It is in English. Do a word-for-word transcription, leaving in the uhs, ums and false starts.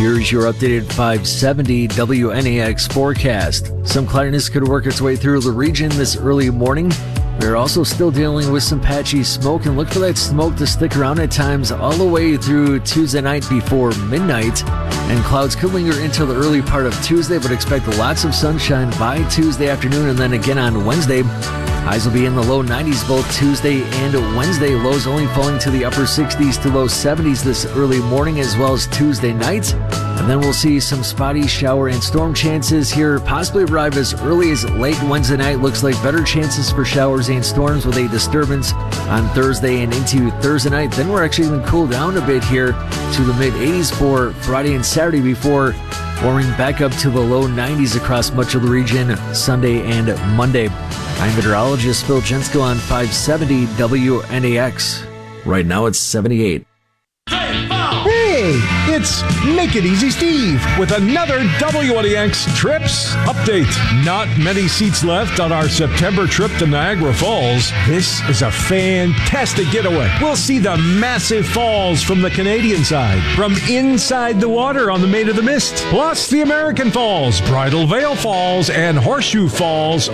Here's your updated five seventy W N A X forecast. Some cloudiness could work its way through the region this early morning. We're also still dealing with some patchy smoke, and look for that smoke to stick around at times all the way through Tuesday night before midnight. And clouds could linger into the early part of Tuesday, but expect lots of sunshine by Tuesday afternoon and then again on Wednesday. Highs will be in the low nineties both Tuesday and Wednesday. Lows only falling to the upper sixties to low seventies this early morning as well as Tuesday night. And then we'll see some spotty shower and storm chances here possibly arrive as early as late Wednesday night. Looks like better chances for showers and storms with a disturbance on Thursday and into Thursday night. Then we're actually going to cool down a bit here to the mid eighties for Friday and Saturday before warming back up to the low nineties across much of the region Sunday and Monday. I'm meteorologist Phil Jensko on five seventy W N A X. Right now it's seventy-eight. Hey, it's Make It Easy Steve with another W N A X Trips update. Not many seats left on our September trip to Niagara Falls. This is a fantastic getaway. We'll see the massive falls from the Canadian side, from inside the water on the Maid of the Mist, plus the American Falls, Bridal Veil Falls, and Horseshoe Falls,